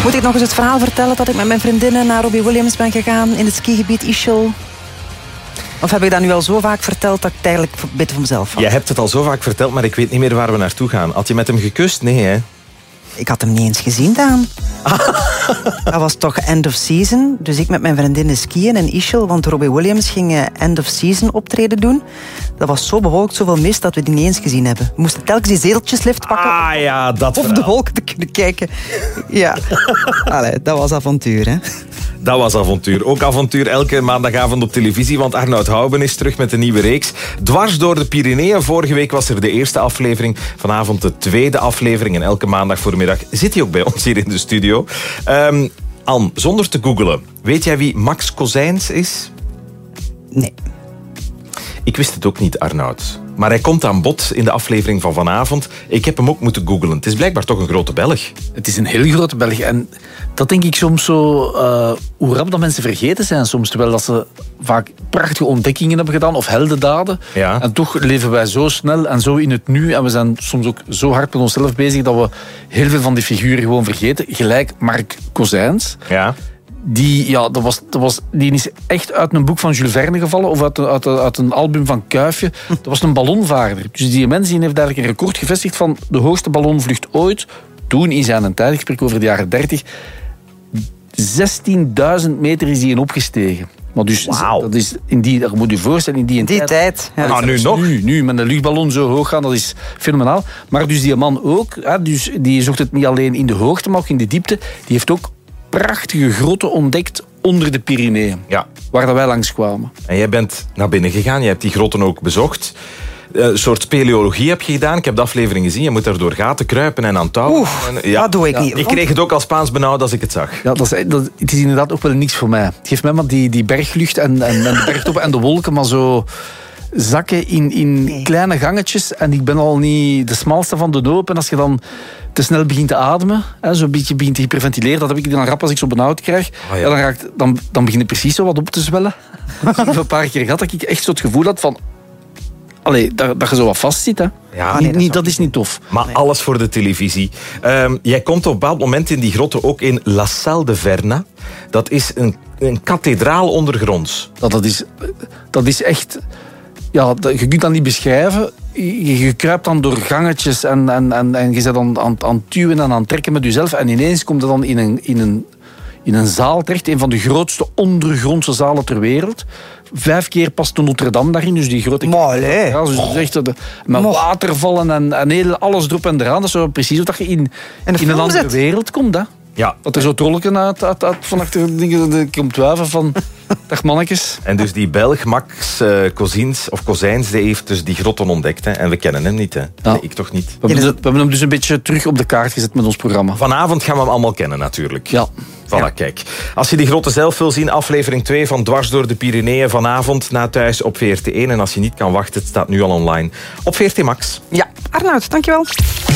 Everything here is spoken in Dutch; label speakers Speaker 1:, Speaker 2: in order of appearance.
Speaker 1: Moet ik nog eens het verhaal vertellen dat ik met mijn vriendinnen naar Robbie Williams ben gegaan in het skigebied Ischl? Of heb ik dat nu al zo vaak verteld dat ik het eigenlijk een beetje voor mezelf had?
Speaker 2: Jij hebt het al zo vaak verteld, maar ik weet niet meer waar we naartoe gaan. Had je met hem gekust? Nee, hè?
Speaker 1: Ik had hem niet eens gezien, Daan. Dat was toch end of season. Dus ik met mijn vriendinnen skiën in Ischl, want Robbie Williams ging end of season optreden doen. Dat was zo bewolkt, zoveel mist, dat we die niet eens gezien hebben. We moesten telkens die zeeltjeslift pakken.
Speaker 2: Ah ja, dat
Speaker 1: Of de wolken te kunnen kijken. Ja. Allee, dat was avontuur, hè.
Speaker 2: Dat was avontuur. Ook avontuur elke maandagavond op televisie, want Arnoud Houben is terug met een nieuwe reeks. Dwars door de Pyreneeën. Vorige week was er de eerste aflevering. Vanavond de tweede aflevering. En elke maandag voormiddag zit hij ook bij ons hier in de studio. Anne, zonder te googelen. Weet jij wie Max Kozijns is?
Speaker 1: Nee.
Speaker 2: Ik wist het ook niet, Arnoud. Maar hij komt aan bod in de aflevering van vanavond. Ik heb hem ook moeten googlen. Het is blijkbaar toch een grote Belg.
Speaker 3: Het is een heel grote Belg. En dat denk ik soms zo... hoe rap dat mensen vergeten zijn soms. Terwijl dat ze vaak prachtige ontdekkingen hebben gedaan. Of heldendaden.
Speaker 2: Ja.
Speaker 3: En toch leven wij zo snel en zo in het nu. En we zijn soms ook zo hard met onszelf bezig dat we heel veel van die figuren gewoon vergeten. Gelijk Marc Kozijns.
Speaker 2: Ja.
Speaker 3: Die is echt uit een boek van Jules Verne gevallen. Of uit een album van Kuifje. Dat was een ballonvaarder. Dus die mens heeft eigenlijk een record gevestigd van de hoogste ballonvlucht ooit. Toen in zijn tijd, ik spreek over de jaren 30... 16.000 meter is hij in opgestegen. Maar dus, dat is dat moet je voorstellen, in die
Speaker 1: tijd.
Speaker 3: Ja.
Speaker 2: Nou, nu nog.
Speaker 3: Nu, met een luchtballon zo hoog gaan, dat is fenomenaal. Maar dus die man ook, dus die zocht het niet alleen in de hoogte, maar ook in de diepte. Die heeft ook prachtige grotten ontdekt onder de Pyreneeën.
Speaker 2: Ja.
Speaker 3: Waar dat wij langs kwamen.
Speaker 2: En jij bent naar binnen gegaan. Je hebt die grotten ook bezocht. Een soort speleologie heb je gedaan. Ik heb de aflevering gezien. Je moet daar door gaten kruipen en aan touwen.
Speaker 1: Dat doe ik niet.
Speaker 2: Ik kreeg het ook al Spaans benauwd als ik het zag.
Speaker 3: Ja, het is inderdaad ook wel niks voor mij. Het geeft mij maar die berglucht en de bergtoppen en de wolken, maar zo zakken in kleine gangetjes. En ik ben al niet de smalste van de doop. En als je dan te snel begint te ademen, zo'n beetje begint te hyperventileren, dat heb ik dan rap als ik zo benauwd krijg. Oh ja. Dan begint het precies zo wat op te zwellen. Ik heb een paar keer gehad dat ik echt zo het gevoel had van... dat je zo wat vast zit, hè.
Speaker 2: Ja,
Speaker 3: dat is niet tof.
Speaker 2: Maar alles voor de televisie. Jij komt op een bepaald moment in die grotten ook in La Salle de Verna. Dat is een kathedraal ondergronds.
Speaker 3: Dat is echt... Ja, je kunt dat niet beschrijven. Je kruipt dan door gangetjes en je bent dan aan het duwen en aan het trekken met jezelf. En ineens komt je dan in een zaal terecht. Een van de grootste ondergrondse zalen ter wereld. 5 keer past de Notre Dame daarin. Dus die grote... Ja, dus echt, met watervallen en heel alles erop en eraan. Dat is zo precies wat je in een andere wereld komt. Hè?
Speaker 2: Ja.
Speaker 3: Dat er zo trolken uit van achter dingen komt wuiven van... Dag mannetjes.
Speaker 2: En dus die Belg Max Kozijns, die heeft dus die grotten ontdekt. Hè? En we kennen hem niet. Hè?
Speaker 3: Ja.
Speaker 2: Nee, ik toch niet.
Speaker 3: We hebben hem dus een beetje terug op de kaart gezet met ons programma.
Speaker 2: Vanavond gaan we hem allemaal kennen natuurlijk.
Speaker 3: Ja.
Speaker 2: Voilà, kijk. Als je die grotten zelf wil zien, aflevering 2 van Dwars door de Pyreneeën vanavond na thuis op VRT1. En als je niet kan wachten, het staat nu al online op VRT Max.
Speaker 1: Ja, Arnoud, dankjewel.